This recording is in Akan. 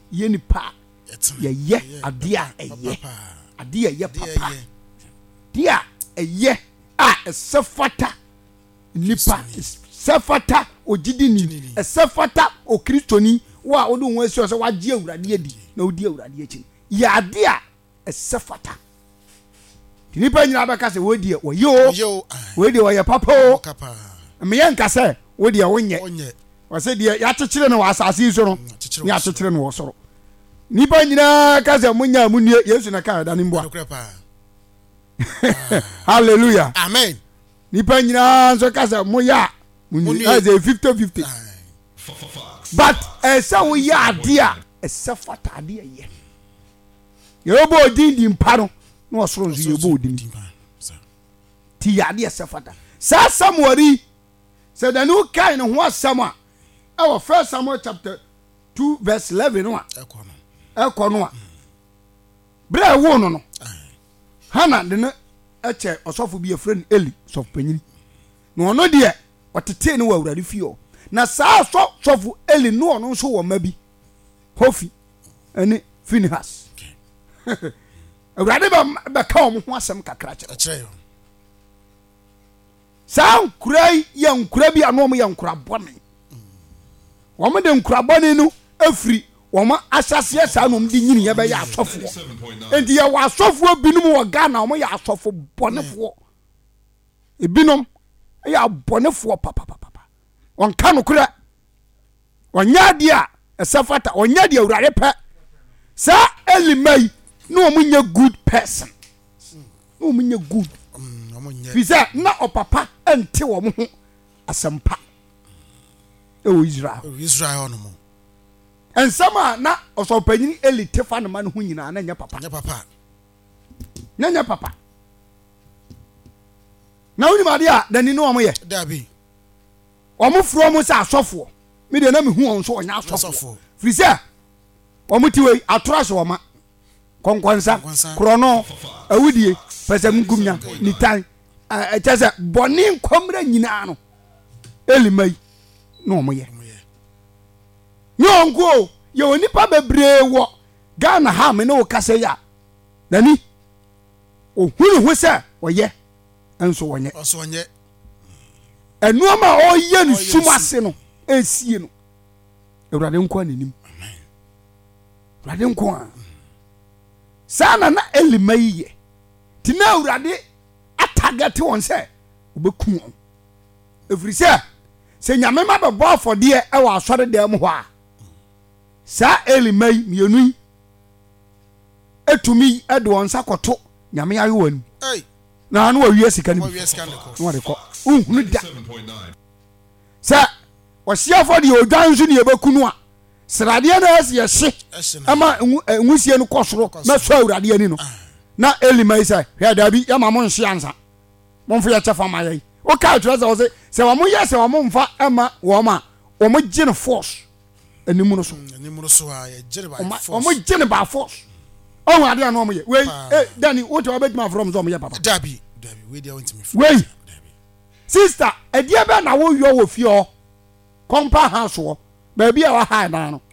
ye nipa ye adia eye adia ye papa dia eye esefata nipa sefata ogidini esefata okristoni wa odu won esi so waje awurade adi na odi awurade achi ya adia esefata nipa nyina beka se wodi wo wodi wo ye papa o me ye nka se wodi wonye wase die ya chechire no asase so no ya chechire no soro nipa nyina ka se munya munue Yesu na ka da ni mboa hallelujah amen nipa nyina so ka se moya munue as a 50-50 but esa wo ya adia esa fata adia ye yobo odin mparo no osoro nso yobo odin ti ya adia esa fata sa Samuel said the new kind of what Samuel our first Samuel chapter 2 verse 11 no ekono bra wo no Hana de no eche osofo bi efren Eli sof panyin no ono de otete no wa awurade fio na saa sofo Eli no ono nso wo ma bi Hofi ani Finehas awurade ba ka o ho asem kakra kire saa nkurai ya nkura bi ano mo ya nkura bone wo mo de nkura bone no afiri wo mo asase saa no mdi nyini ya be ya asofo enti ya wa asofo binum wo Ghana wo mo ya asofo bonefo ebinom ya bonefo papa on kan kura onya dia esafata onya dia awurade pe saa Elimai no mo nya good person no mo nya good Fisa na opapa ente wo mo ho asempa Israel ono mo ensama na osopanyin Eli tefa no man ho nyina na nya papa nya papa na woni ma dia dani no omo ye dabi omo furo mo sa asofo me de na me hu on so onya asofo Fisa omo tiwe atora so oma konkonsa krono awudie pesam gumnya ni tan etese boni nkomra nyina no Elimai no mo ye nyongo ye onipa bebre wo Ghana ha me no kase ya nani ohunu hu se oye enso wonye enuoma oye ni sumase no esie no ewurade nko ananim ewurade nko sana na Elimai ye tina ewurade atagate won se obeku on efrise se nyame ma be bo afode e wa asore dem ho a sa Elimai mienu etumi ede won sa koto nyame aye wani na anu awie sika ni no de ko unhunu da sa wahia afode odwanzu ne ebeku no a srade na ye hye ama nwusie no kosoro na so awurade ani no na Elimai say hwe dabi ya ma mo nhye ansa mo mfa ya chefa ma yai o ka twese o se wa mo yes wa mo mfa ema wo ma o mo gine force animu no so a ye gire by force o mo gine by force o wa de no mo ye we Dani what you bet ma from zo mo ye papa dabi we dey want me we sister e dia be na wo yo wo fie o kompa house wo ba bia wa ha na no